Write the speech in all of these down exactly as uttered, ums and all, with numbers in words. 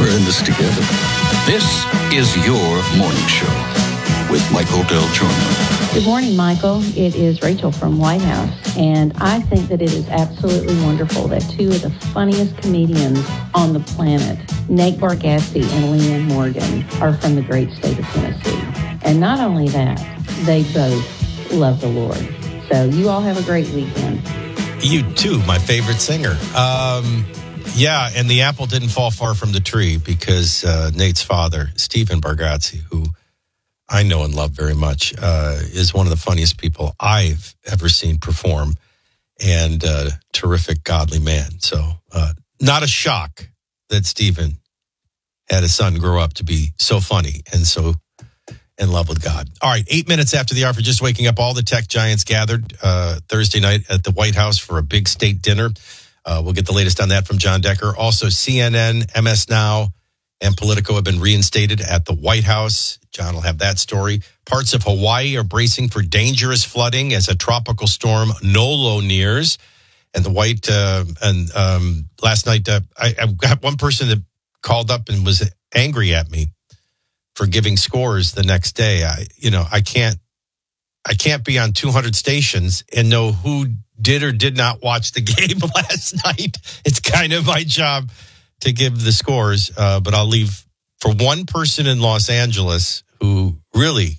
We're in this together. This is your morning show with Michael Del Giorno. Good morning, Michael. It is Rachel from White House, and I think that it is absolutely wonderful that two of the funniest comedians on the planet, Nate Bargatze and Leanne Morgan, are from the great state of Tennessee. And not only that, they both love the Lord. So you all have a great weekend. You too, my favorite singer. Um, yeah, and the apple didn't fall far from the tree because uh, Nate's father, Stephen Bargatze, who I know and love very much, uh, is one of the funniest people I've ever seen perform, and uh, terrific, godly man. So uh, not a shock that Stephen had a son grow up to be so funny and so in love with God. All right, eight minutes after the hour for just waking up, all the tech giants gathered uh, Thursday night at the White House for a big state dinner. Uh, we'll get the latest on that from John Decker. Also, C N N, M S Now, and Politico have been reinstated at the White House. John will have that story. Parts of Hawaii are bracing for dangerous flooding as a tropical storm Nolo nears. And the White, uh, and um, last night, uh, I, I got one person that called up and was angry at me for giving scores the next day. I, you know, I can't, I can't be on two hundred stations and know who did or did not watch the game last night. It's kind of my job to give the scores, uh, but I'll leave for one person in Los Angeles who really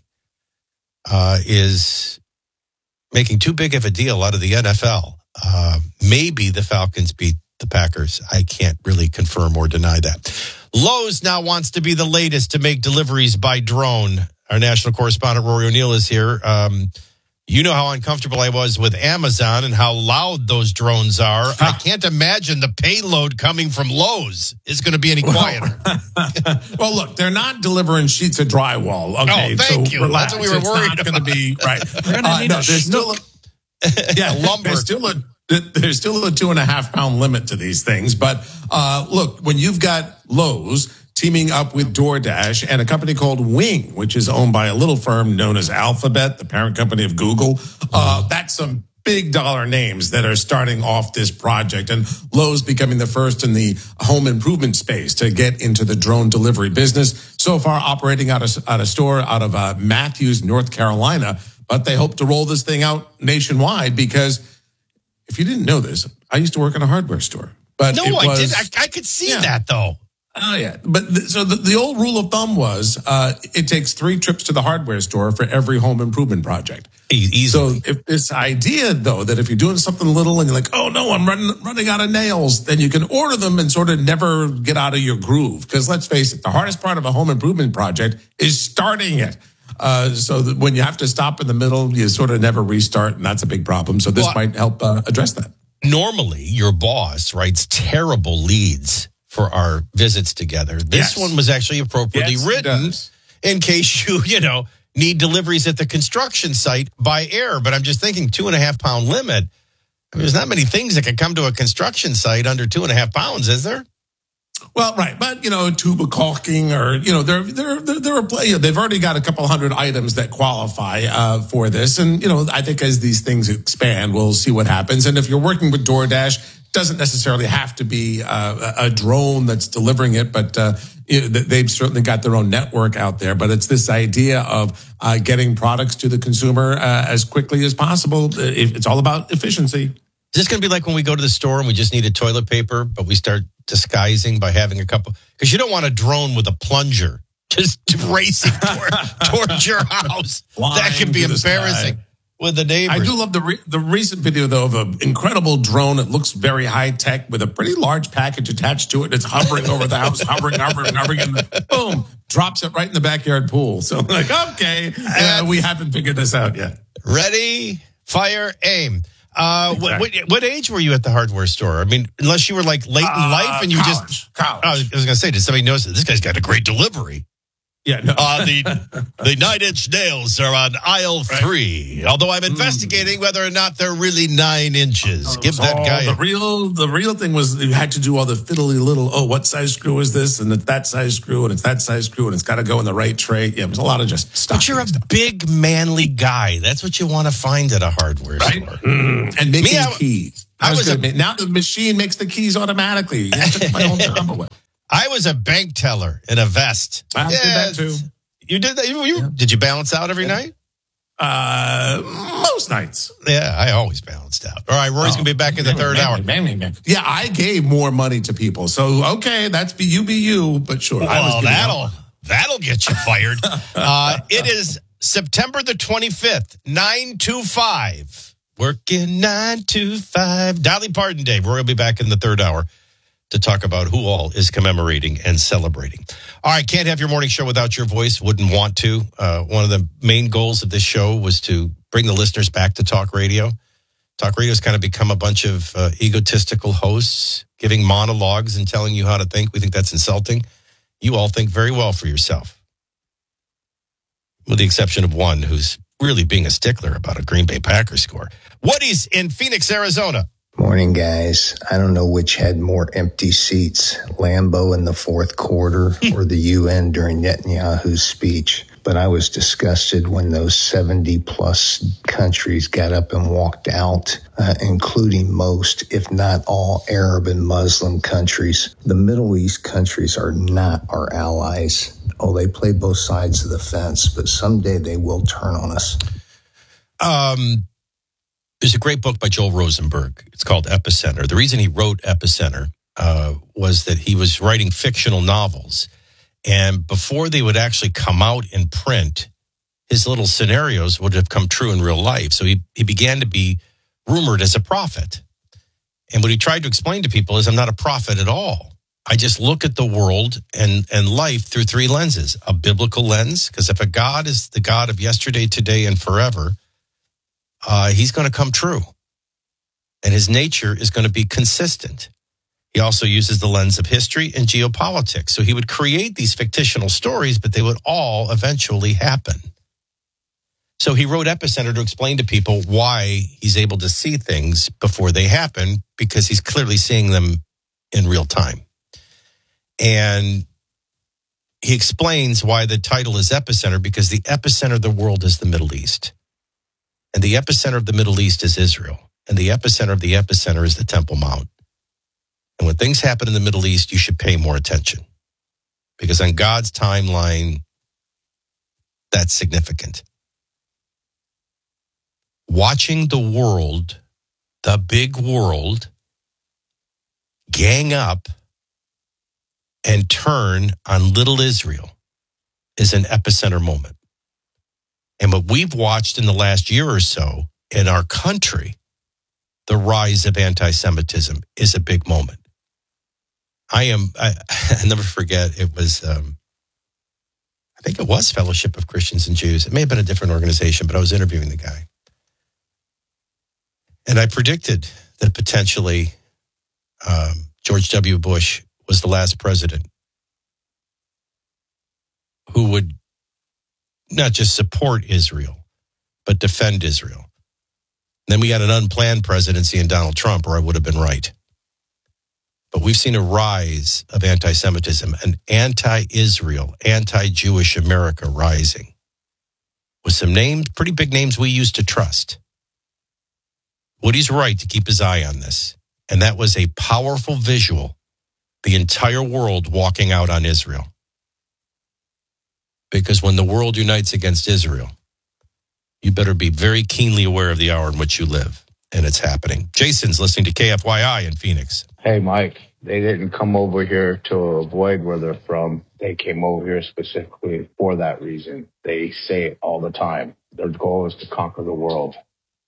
uh, is making too big of a deal out of the N F L. Uh, maybe the Falcons beat the Packers. I can't really confirm or deny that. Lowe's now wants to be the latest to make deliveries by drone. Our national correspondent, Rory O'Neill, is here. Um, you know how uncomfortable I was with Amazon and how loud those drones are. I can't imagine the payload coming from Lowe's is going to be any quieter. Well, well, look, they're not delivering sheets of drywall. Okay, oh, thank so you. Relax. That's what we were it's worried not about. Going to be right. We're going to uh, need no, a there's still a, yeah, lumber. There's still a there's still a two and a half pound limit to these things. But uh, look, when you've got Lowe's teaming up with DoorDash and a company called Wing, which is owned by a little firm known as Alphabet, the parent company of Google. Uh, that's some big dollar names that are starting off this project. And Lowe's becoming the first in the home improvement space to get into the drone delivery business. So far operating out of, out of store out of uh, Matthews, North Carolina. But they hope to roll this thing out nationwide because if you didn't know this, I used to work in a hardware store. But no, it was, I did. I, I could see yeah. that, though. Oh, yeah. But th- so the, the old rule of thumb was uh, it takes three trips to the hardware store for every home improvement project. Easily. So if this idea, though, that if you're doing something little and you're like, oh, no, I'm running, running out of nails, then you can order them and sort of never get out of your groove. Because let's face it, the hardest part of a home improvement project is starting it. Uh, so that when you have to stop in the middle, you sort of never restart, and that's a big problem. So this well, might help uh, address that. Normally, your boss writes terrible leads for our visits together. This yes. one was actually appropriately yes, written in case you, you know, need deliveries at the construction site by air. But I'm just thinking two and a half pound limit. I mean, there's not many things that can come to a construction site under two and a half pounds, is there? Well, right. But, you know, tuba caulking or, you know, they're, they're, they're, they're, they've already got a couple hundred items that qualify uh, for this. And, you know, I think as these things expand, we'll see what happens. And if you're working with DoorDash, doesn't necessarily have to be uh, a drone that's delivering it, but uh, they've certainly got their own network out there. But it's this idea of uh, getting products to the consumer uh, as quickly as possible. It's all about efficiency. Is this going to be like when we go to the store and we just needed toilet paper, but we start disguising by having a couple? Because you don't want a drone with a plunger just racing toward, towards your house. Flying that can be embarrassing. With the neighbors. I do love the re- the recent video, though, of an incredible drone. It looks very high-tech with a pretty large package attached to it. It's hovering over the house, hovering, hovering, hovering, and boom, drops it right in the backyard pool. So I'm like, okay, uh, we haven't figured this out yet. Ready, fire, aim. Uh, exactly. what, what age were you at the hardware store? I mean, unless you were like late in life and you uh, college, just... College. Oh, I was going to say, did somebody notice that this guy's got a great delivery? Yeah, no. uh, the the nine-inch nails are on aisle right. three. Although I'm investigating mm. whether or not they're really nine inches. Give that oh, guy the real. The real thing was you had to do all the fiddly little. Oh, what size screw is this? And it's that size screw, and it's that size screw, and it's got to go in the right tray. Yeah, it was a lot of just stuff. But you're a stuff. big, manly guy. That's what you want to find at a hardware right? store. Mm. And making Me, I, keys. I, I was, was a, now the machine makes the keys automatically. You took my own job away. I was a bank teller in a vest. I did that too. You did that? You, you, yeah. Did you balance out every yeah. night? Uh, most nights. Yeah, I always balanced out. All right, Rory's oh, going to be back in the third man, hour. Man, man, man. Yeah, I gave more money to people. So, okay, that's be you, be you. But sure. Well, I was that'll, that'll get you fired. uh, it is September the twenty-fifth, nine to five. Working nine to five. Dolly Parton Day. Rory will be back in the third hour to talk about who all is commemorating and celebrating. All right, can't have your morning show without your voice. Wouldn't want to. Uh, one of the main goals of this show was to bring the listeners back to talk radio. Talk radio has kind of become a bunch of uh, egotistical hosts giving monologues and telling you how to think. We think that's insulting. You all think very well for yourself, with the exception of one who's really being a stickler about a Green Bay Packers score. Woody's in Phoenix, Arizona. Morning, guys. I don't know which had more empty seats, Lambeau in the fourth quarter or the U N during Netanyahu's speech. But I was disgusted when those seventy plus countries got up and walked out, uh, including most, if not all, Arab and Muslim countries. The Middle East countries are not our allies. Oh, they play both sides of the fence, but someday they will turn on us. Um... There's a great book by Joel Rosenberg. It's called Epicenter. The reason he wrote Epicenter uh, was that he was writing fictional novels. And before they would actually come out in print, his little scenarios would have come true in real life. So he, he began to be rumored as a prophet. And what he tried to explain to people is, I'm not a prophet at all. I just look at the world and, and life through three lenses. A biblical lens, because if a God is the God of yesterday, today, and forever, Uh, he's going to come true. And his nature is going to be consistent. He also uses the lens of history and geopolitics. So he would create these fictional stories, but they would all eventually happen. So he wrote Epicenter to explain to people why he's able to see things before they happen, because he's clearly seeing them in real time. And he explains why the title is Epicenter, because the epicenter of the world is the Middle East. And the epicenter of the Middle East is Israel. And the epicenter of the epicenter is the Temple Mount. And when things happen in the Middle East, you should pay more attention. Because on God's timeline, that's significant. Watching the world, the big world, gang up and turn on little Israel is an epicenter moment. And what we've watched in the last year or so in our country, the rise of anti-Semitism, is a big moment. I am, I, I never forget, it was, um, I think it was Fellowship of Christians and Jews. It may have been a different organization, but I was interviewing the guy. And I predicted that potentially um, George W. Bush was the last president who would not just support Israel, but defend Israel. Then we got an unplanned presidency in Donald Trump, or I would have been right. But we've seen a rise of anti-Semitism, an anti-Israel, anti-Jewish America rising, with some names, pretty big names we used to trust. Woody's right to keep his eye on this. And that was a powerful visual, the entire world walking out on Israel. Because when the world unites against Israel, you better be very keenly aware of the hour in which you live. And it's happening. Jason's listening to K F Y I in Phoenix. Hey, Mike, they didn't come over here to avoid where they're from. They came over here specifically for that reason. They say it all the time. Their goal is to conquer the world.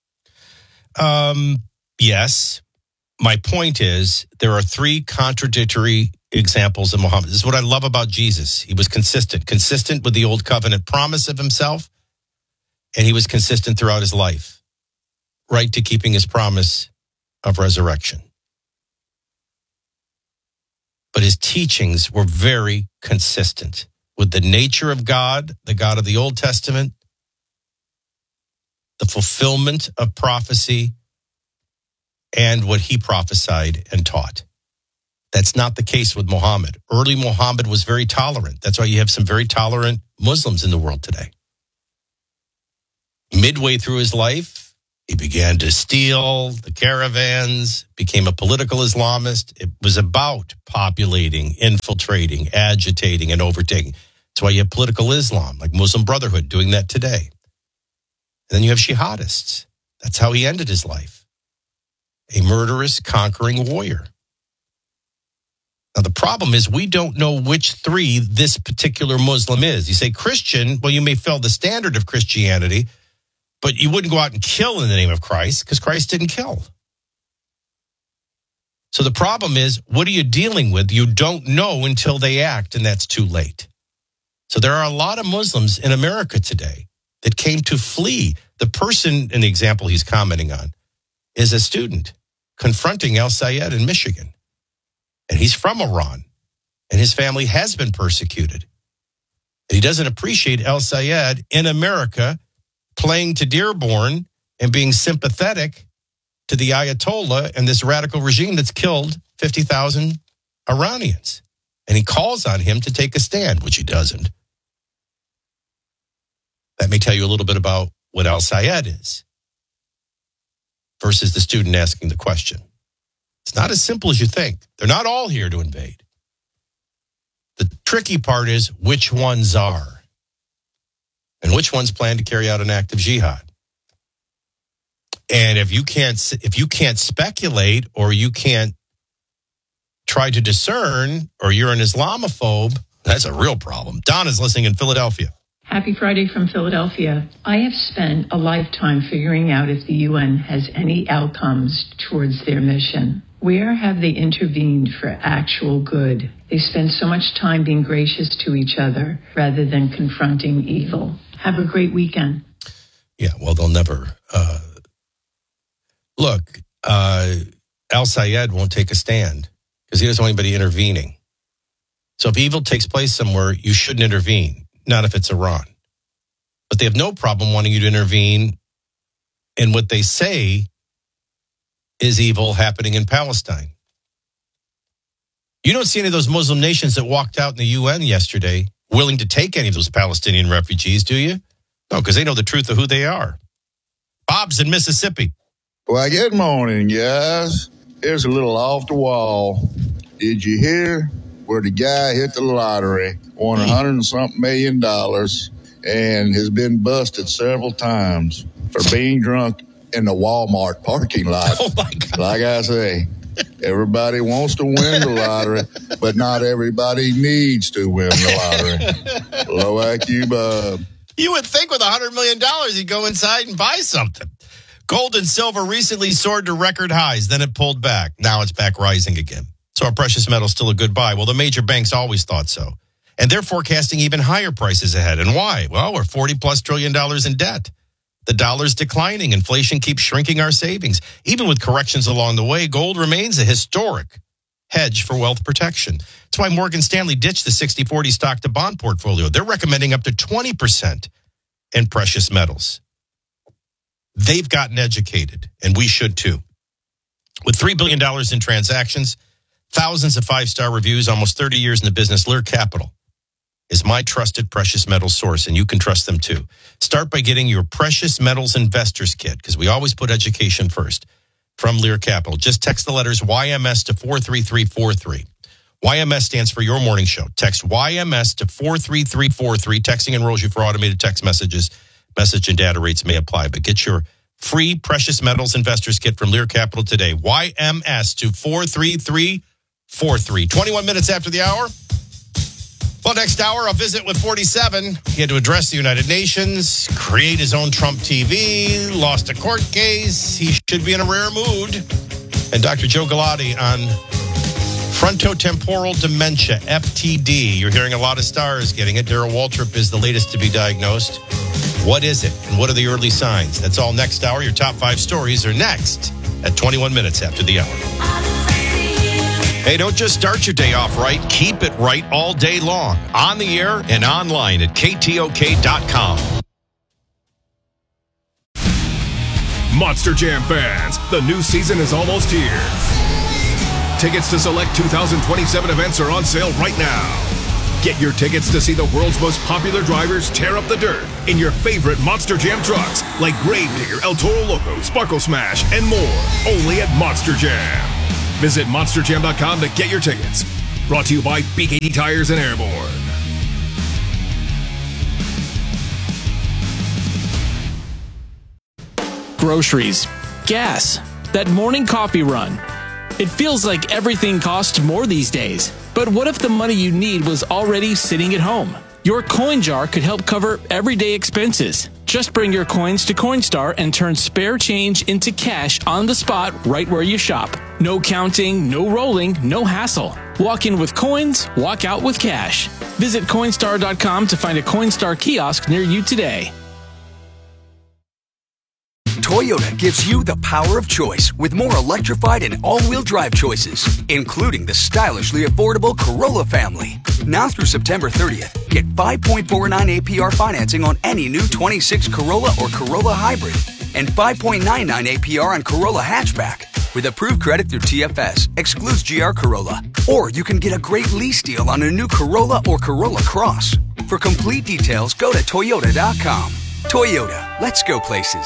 Um, yes. My point is, there are three contradictory examples of Muhammad. This is what I love about Jesus. He was consistent, consistent with the old covenant promise of himself, and he was consistent throughout his life, right to keeping his promise of resurrection. But his teachings were very consistent with the nature of God, the God of the Old Testament, the fulfillment of prophecy, and what he prophesied and taught. That's not the case with Muhammad. Early Muhammad was very tolerant. That's why you have some very tolerant Muslims in the world today. Midway through his life, He began to steal the caravans, became a political Islamist. It was about populating, infiltrating, agitating, and overtaking. That's why you have political Islam, like Muslim Brotherhood, doing that today. And then you have jihadists. That's how he ended his life. A murderous, conquering warrior. Now, the problem is we don't know which three this particular Muslim is. You say Christian, well, you may fill the standard of Christianity, but you wouldn't go out and kill in the name of Christ because Christ didn't kill. So the problem is, what are you dealing with? You don't know until they act, and that's too late. So there are a lot of Muslims in America today that came to flee. The person in the example he's commenting on is a student confronting El-Sayed in Michigan. And he's from Iran, and his family has been persecuted. And he doesn't appreciate El-Sayed in America playing to Dearborn and being sympathetic to the Ayatollah and this radical regime that's killed fifty thousand Iranians. And he calls on him to take a stand, which he doesn't. That may tell you a little bit about what El-Sayed is versus the student asking the question. It's not as simple as you think. They're not all here to invade. The tricky part is which ones are. And which ones plan to carry out an act of jihad. And if you can't if you can't speculate or you can't try to discern or you're an Islamophobe, that's a real problem. Don is listening in Philadelphia. Happy Friday from Philadelphia. I have spent a lifetime figuring out if the U N has any outcomes towards their mission. Where have they intervened for actual good? They spend so much time being gracious to each other rather than confronting evil. Have a great weekend. Yeah, well, they'll never. Uh, look, uh, El-Sayed won't take a stand because he doesn't want anybody intervening. So if evil takes place somewhere, you shouldn't intervene, not if it's Iran. But they have no problem wanting you to intervene in what they say is evil happening in Palestine. You don't see any of those Muslim nations that walked out in the U N yesterday willing to take any of those Palestinian refugees, do you? No, because they know the truth of who they are. Bob's in Mississippi. Well, good morning, guys. Here's a little off the wall. Did you hear where the guy hit the lottery, won a hundred and something million dollars, and has been busted several times for being drunk in the Walmart parking lot? Oh, my God. Like I say, everybody wants to win the lottery, but not everybody needs to win the lottery. Low I Q Bob. You would think with one hundred million dollars, he'd go inside and buy something. Gold and silver recently soared to record highs. Then it pulled back. Now it's back rising again. So our precious metal's still a good buy. Well, the major banks always thought so. And they're forecasting even higher prices ahead. And why? Well, we're forty plus trillion dollars in debt. The dollar's declining. Inflation keeps shrinking our savings. Even with corrections along the way, gold remains a historic hedge for wealth protection. That's why Morgan Stanley ditched the sixty forty stock to bond portfolio. They're recommending up to twenty percent in precious metals. They've gotten educated, and we should too. With three billion dollars in transactions, thousands of five-star reviews, almost thirty years in the business, Lear Capital is my trusted precious metals source, and you can trust them too. Start by getting your Precious Metals Investors Kit, because we always put education first, from Lear Capital. Just text the letters Y M S to four three three four three. Y M S stands for Your Morning Show. Text Y M S to four three three four three. Texting enrolls you for automated text messages. Message and data rates may apply, but get your free Precious Metals Investors Kit from Lear Capital today. Y M S to four three three four three. twenty-one minutes after the hour. Well, next hour, I'll visit with forty-seven. He had to address the United Nations, create his own Trump T V, lost a court case. He should be in a rare mood. And Doctor Joe Galati on frontotemporal dementia, F T D. You're hearing a lot of stars getting it. Darrell Waltrip is the latest to be diagnosed. What is it, and what are the early signs? That's all next hour. Your top five stories are next at twenty-one minutes after the hour. Hey, don't just start your day off right. Keep it right all day long. On the air and online at K T O K dot com. Monster Jam fans, the new season is almost here. Tickets to select two thousand twenty-seven events are on sale right now. Get your tickets to see the world's most popular drivers tear up the dirt in your favorite Monster Jam trucks like Gravedigger, El Toro Loco, Sparkle Smash, and more. Only at Monster Jam. Visit monster jam dot com to get your tickets. Brought to you by B K D Tires and Airborne. Groceries, gas, that morning coffee run. It feels like everything costs more these days. But what if the money you need was already sitting at home? Your coin jar could help cover everyday expenses. Just bring your coins to Coinstar and turn spare change into cash on the spot right where you shop. No counting, no rolling, no hassle. Walk in with coins, walk out with cash. Visit Coinstar dot com to find a Coinstar kiosk near you today. Toyota gives you the power of choice with more electrified and all-wheel drive choices, including the stylishly affordable Corolla family. Now through September thirtieth, get five point four nine A P R financing on any new twenty-six Corolla or Corolla Hybrid and five point nine nine A P R on Corolla Hatchback. With approved credit through T F S, excludes G R Corolla. Or you can get a great lease deal on a new Corolla or Corolla Cross. For complete details, go to Toyota dot com. Toyota, let's go places.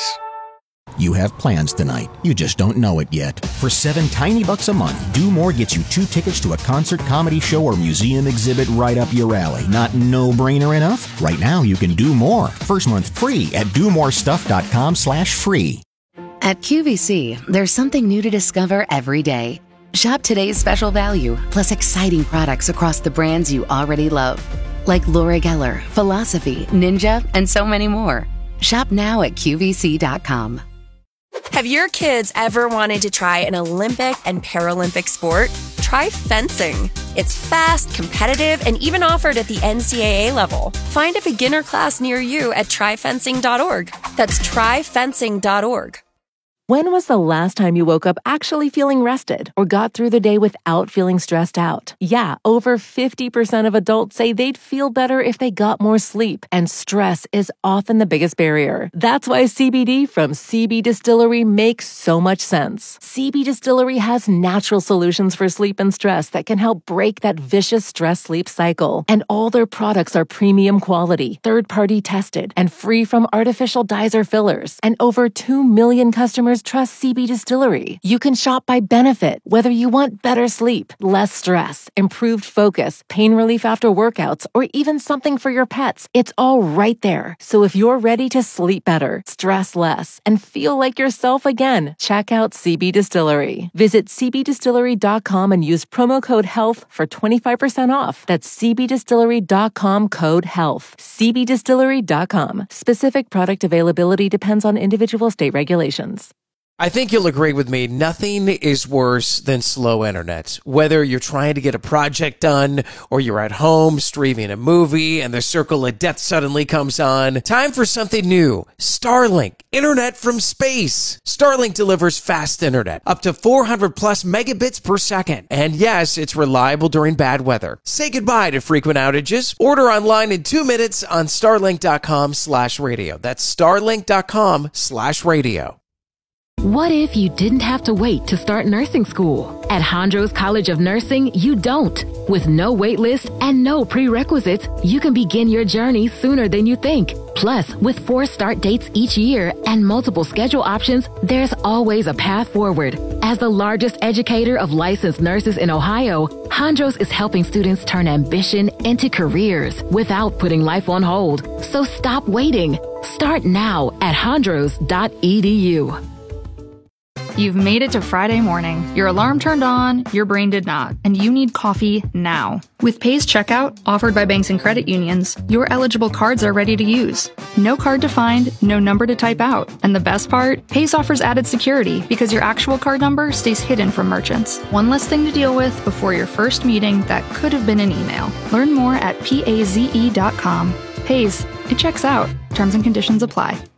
You have plans tonight. You just don't know it yet. For seven tiny bucks a month, Do More gets you two tickets to a concert, comedy show, or museum exhibit right up your alley. Not no-brainer enough? Right now, you can do more. First month free at do more stuff dot com slash free. At Q V C, there's something new to discover every day. Shop today's special value, plus exciting products across the brands you already love. Like Laura Geller, Philosophy, Ninja, and so many more. Shop now at Q V C dot com. Have your kids ever wanted to try an Olympic and Paralympic sport? Try fencing. It's fast, competitive, and even offered at the N C double A level. Find a beginner class near you at try fencing dot org. That's try fencing dot org. When was the last time you woke up actually feeling rested or got through the day without feeling stressed out? Yeah, over fifty percent of adults say they'd feel better if they got more sleep, and stress is often the biggest barrier. That's why C B D from C B Distillery makes so much sense. C B Distillery has natural solutions for sleep and stress that can help break that vicious stress-sleep cycle. And all their products are premium quality, third-party tested, and free from artificial dyes or fillers. And over two million customers trust C B Distillery. You can shop by benefit, whether you want better sleep, less stress, improved focus, pain relief after workouts, or even something for your pets. It's all right there. So if you're ready to sleep better, stress less, and feel like yourself again, check out C B Distillery. Visit C B distillery dot com and use promo code HEALTH for twenty-five percent off. That's C B distillery dot com code HEALTH. C B distillery dot com. Specific product availability depends on individual state regulations. I think you'll agree with me. Nothing is worse than slow internet. Whether you're trying to get a project done or you're at home streaming a movie and the circle of death suddenly comes on, time for something new. Starlink, internet from space. Starlink delivers fast internet, up to four hundred plus megabits per second. And yes, it's reliable during bad weather. Say goodbye to frequent outages. Order online in two minutes on starlink dot com slash radio. That's starlink dot com slash radio. What if you didn't have to wait to start nursing school? At Hondros College of Nursing, you don't. With no wait list and no prerequisites, you can begin your journey sooner than you think. Plus, with four start dates each year and multiple schedule options, there's always a path forward. As the largest educator of licensed nurses in Ohio, Hondros is helping students turn ambition into careers without putting life on hold. So stop waiting. Start now at hondros dot e d u. You've made it to Friday morning. Your alarm turned on, your brain did not, and you need coffee now. With Paze Checkout, offered by banks and credit unions, your eligible cards are ready to use. No card to find, no number to type out. And the best part? Paze offers added security because your actual card number stays hidden from merchants. One less thing to deal with before your first meeting that could have been an email. Learn more at paze dot com. Paze, it checks out. Terms and conditions apply.